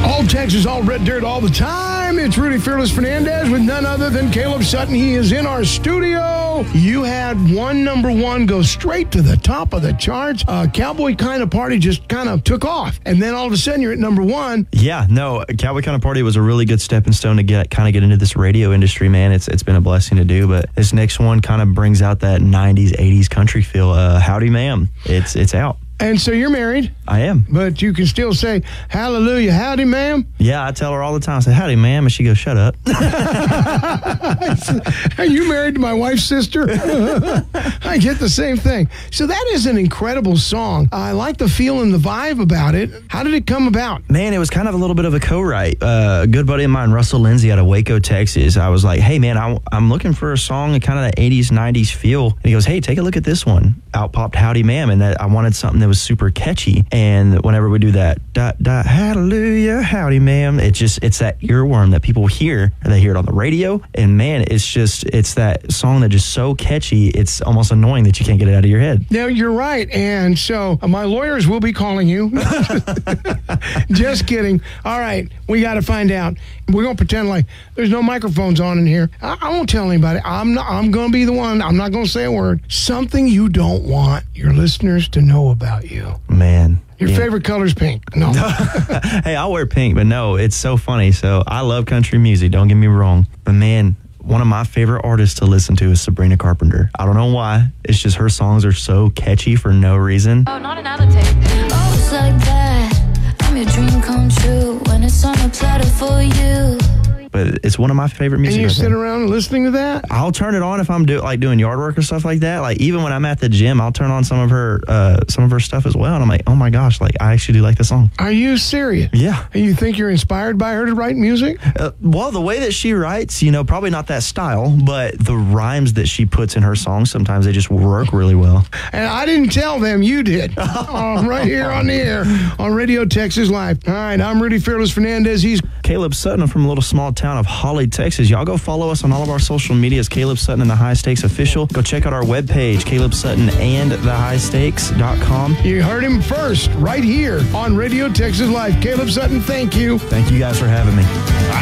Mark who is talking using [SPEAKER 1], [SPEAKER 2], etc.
[SPEAKER 1] All Texas, all red dirt, all the time. It's Rudy Fearless Fernandez with none other than Caleb Sutton. He is in our studio. You had one number one go straight to the top of the charts. Cowboy Kind of Party just kind of took off. And then all of a sudden you're at number one.
[SPEAKER 2] Yeah, no, Cowboy Kind of Party was a really good stepping stone to get into this radio industry, man. It's been a blessing to do. But this next one kind of brings out that 90s, 80s country feel. Howdy, ma'am. It's out.
[SPEAKER 1] And so you're married.
[SPEAKER 2] I am.
[SPEAKER 1] But you can still say, hallelujah, howdy, ma'am.
[SPEAKER 2] Yeah, I tell her all the time. I say, howdy, ma'am. And she goes, shut up.
[SPEAKER 1] Are you married to my wife's sister? I get the same thing. So that is an incredible song. I like the feel and the vibe about it. How did it come about?
[SPEAKER 2] Man, it was kind of a little bit of a co-write. A good buddy of mine, Russell Lindsay out of Waco, Texas. I was like, hey, man, I'm looking for a song in kind of that 80s, 90s feel. And he goes, hey, take a look at this one. Out popped Howdy, Ma'am. And that I wanted something that was super catchy. And whenever we do that, hallelujah, howdy, ma'am, it's that earworm that people hear. They hear it on the radio. And man, it's that song that is so catchy, it's almost annoying that you can't get it out of your head.
[SPEAKER 1] No, you're right. And so my lawyers will be calling you. Just kidding. All right, we got to find out. We're going to pretend like there's no microphones on in here. I won't tell anybody. I'm going to be the one. I'm not going to say a word. Something you don't want your listeners to know about you.
[SPEAKER 2] Man.
[SPEAKER 1] Your favorite color's pink. No.
[SPEAKER 2] Hey, I'll wear pink, but no, it's so funny. So I love country music. Don't get me wrong. But man, one of my favorite artists to listen to is Sabrina Carpenter. I don't know why. It's just her songs are so catchy for no reason.
[SPEAKER 3] Oh, not another tape. Oh, it's like that. I'm your dream come true when it's on a platter for you.
[SPEAKER 2] But it's one of my favorite music.
[SPEAKER 1] And you sit around listening to that?
[SPEAKER 2] I'll turn it on if I'm doing yard work or stuff like that. Like even when I'm at the gym, I'll turn on some of her stuff as well. And I'm like, oh my gosh, like I actually do like the song.
[SPEAKER 1] Are you serious?
[SPEAKER 2] Yeah.
[SPEAKER 1] And you think you're inspired by her to write music?
[SPEAKER 2] Well, the way that she writes, probably not that style, but the rhymes that she puts in her songs, sometimes they just work really well.
[SPEAKER 1] And I didn't tell them, you did. Right here on the air on Radio Texas Live. All right, I'm Rudy Fearless Fernandez. He's
[SPEAKER 2] Caleb Sutton. I'm from a little small town of Holly, Texas. Y'all go follow us on all of our social medias, Caleb Sutton and the High Stakes Official. Go check out our webpage, CalebSuttonandTheHighStakes.com.
[SPEAKER 1] You heard him first, right here on Radio Texas Live. Caleb Sutton, thank you.
[SPEAKER 2] Thank you guys for having me.